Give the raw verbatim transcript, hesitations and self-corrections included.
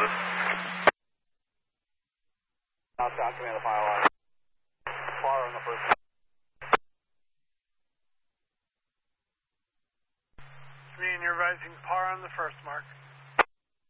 Southbound command of fire line. Far on the first. Me and you're rising par on the first mark.